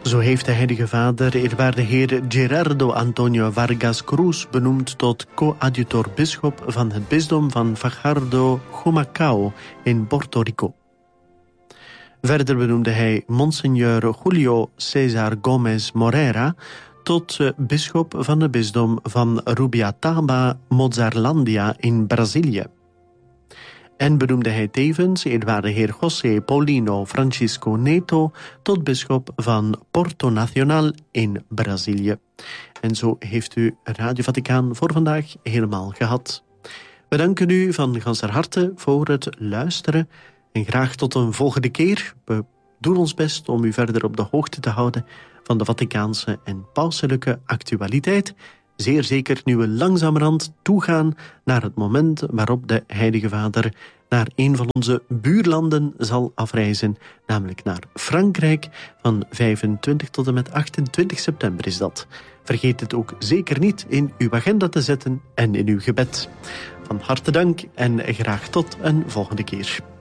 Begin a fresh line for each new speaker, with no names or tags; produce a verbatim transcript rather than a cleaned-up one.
Zo heeft de Heilige Vader eerwaarde heer Gerardo Antonio Vargas Cruz benoemd tot coadjutor-bisschop van het bisdom van Fajardo Humacao in Puerto Rico. Verder benoemde hij Monsignor Julio César Gómez Moreira tot uh, bisschop van het bisdom van Rubiataba Mozarlandia in Brazilië. En benoemde hij tevens eerwaarde heer José Paulino Francisco Neto tot bisschop van Porto Nacional in Brazilië. En zo heeft u Radio Vaticaan voor vandaag helemaal gehad. We danken u van ganser harte voor het luisteren en graag tot een volgende keer. We doen ons best om u verder op de hoogte te houden van de Vaticaanse en pauselijke actualiteit. Zeer zeker nu we langzamerhand toegaan naar het moment waarop de Heilige Vader naar een van onze buurlanden zal afreizen, namelijk naar Frankrijk. Van vijfentwintig tot en met achtentwintig september is dat. Vergeet het ook zeker niet in uw agenda te zetten en in uw gebed. Van harte dank en graag tot een volgende keer.